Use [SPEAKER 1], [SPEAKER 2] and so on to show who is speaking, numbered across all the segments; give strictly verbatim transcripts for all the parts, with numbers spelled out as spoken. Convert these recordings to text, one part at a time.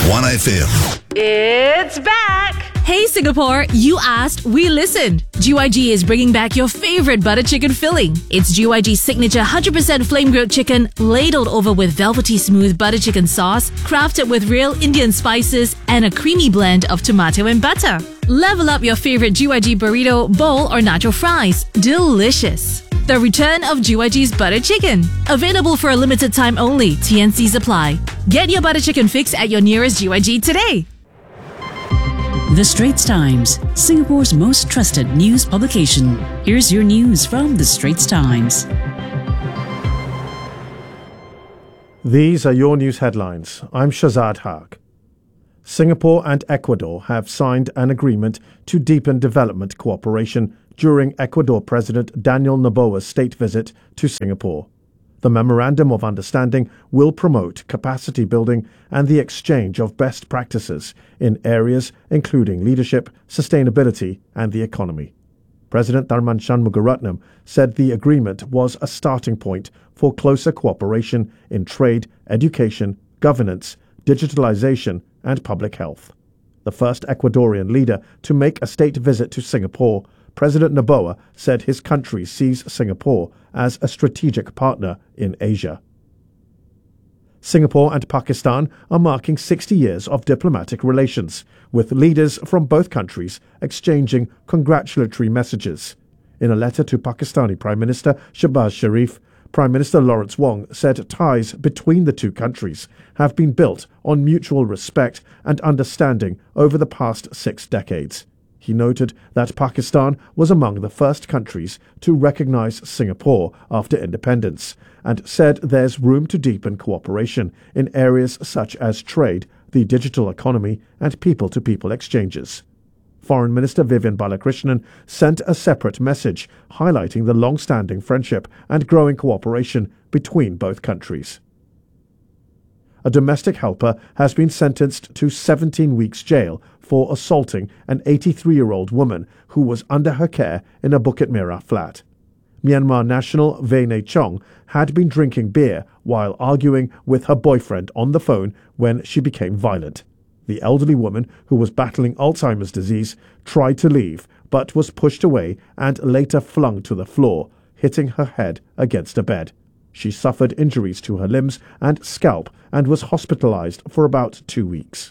[SPEAKER 1] one F M.
[SPEAKER 2] It's back!
[SPEAKER 3] Hey Singapore, you asked, we listened. G Y G is bringing back your favorite butter chicken filling. It's G Y G's signature one hundred percent flame grilled chicken, ladled over with velvety smooth butter chicken sauce, crafted with real Indian spices and a creamy blend of tomato and butter. Level up your favorite G Y G burrito, bowl or nacho fries. Delicious. The return of G Y G's butter chicken. Available for a limited time only. T N Cs apply. Get your butter chicken fix at your nearest G Y G today.
[SPEAKER 4] The Straits Times, Singapore's most trusted news publication. Here's your news from The Straits Times.
[SPEAKER 5] These are your news headlines. I'm Shazad Haq. Singapore and Ecuador have signed an agreement to deepen development cooperation during Ecuador President Daniel Noboa's state visit to Singapore. The Memorandum of Understanding will promote capacity building and the exchange of best practices in areas including leadership, sustainability and the economy. President Tharman Shanmugaratnam said the agreement was a starting point for closer cooperation in trade, education, governance, digitalization and public health. The first Ecuadorian leader to make a state visit to Singapore, President Noboa said his country sees Singapore as a strategic partner in Asia. Singapore and Pakistan are marking sixty years of diplomatic relations, with leaders from both countries exchanging congratulatory messages. In a letter to Pakistani Prime Minister Shehbaz Sharif, Prime Minister Lawrence Wong said ties between the two countries have been built on mutual respect and understanding over the past six decades. He noted that Pakistan was among the first countries to recognize Singapore after independence and said there's room to deepen cooperation in areas such as trade, the digital economy and people-to-people exchanges. Foreign Minister Vivian Balakrishnan sent a separate message highlighting the long-standing friendship and growing cooperation between both countries. A domestic helper has been sentenced to seventeen weeks jail for assaulting an eighty-three-year-old woman who was under her care in a Bukit Merah flat. Myanmar national Vene Chong had been drinking beer while arguing with her boyfriend on the phone when she became violent. The elderly woman, who was battling Alzheimer's disease, tried to leave but was pushed away and later flung to the floor, hitting her head against a bed. She suffered injuries to her limbs and scalp and was hospitalized for about two weeks.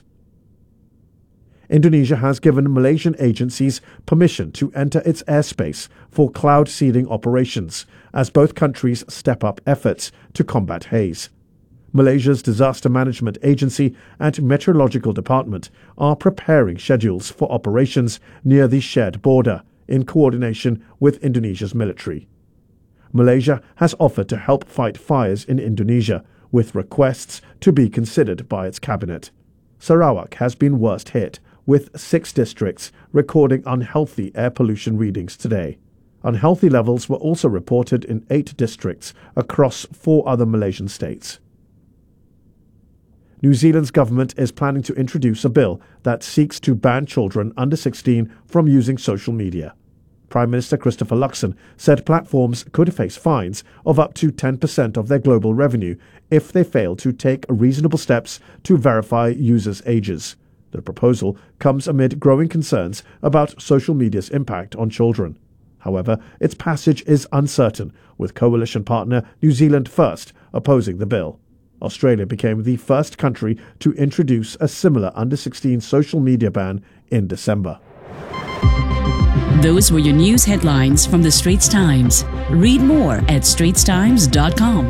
[SPEAKER 5] Indonesia has given Malaysian agencies permission to enter its airspace for cloud seeding operations as both countries step up efforts to combat haze. Malaysia's Disaster Management Agency and Meteorological Department are preparing schedules for operations near the shared border in coordination with Indonesia's military. Malaysia has offered to help fight fires in Indonesia, with requests to be considered by its cabinet. Sarawak has been worst hit, with six districts recording unhealthy air pollution readings today. Unhealthy levels were also reported in eight districts across four other Malaysian states. New Zealand's government is planning to introduce a bill that seeks to ban children under sixteen from using social media. Prime Minister Christopher Luxon said platforms could face fines of up to ten percent of their global revenue if they fail to take reasonable steps to verify users' ages. The proposal comes amid growing concerns about social media's impact on children. However, its passage is uncertain, with coalition partner New Zealand First opposing the bill. Australia became the first country to introduce a similar under sixteen social media ban in December.
[SPEAKER 4] Those were your news headlines from The Straits Times. Read more at straits times dot com.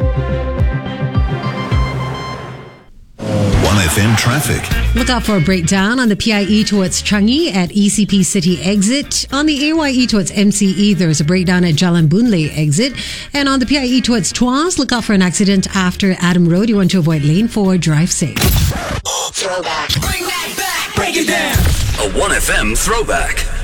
[SPEAKER 1] one F M traffic.
[SPEAKER 6] Look out for a breakdown on the P I E towards Changi at E C P City exit. On the A Y E towards M C E, there's a breakdown at Jalan Boon Lay exit. And on the P I E towards Tuas, look out for an accident after Adam Road. You want to avoid lane four, drive safe.
[SPEAKER 1] Throwback. Bring that back. Break it down. A one F M throwback.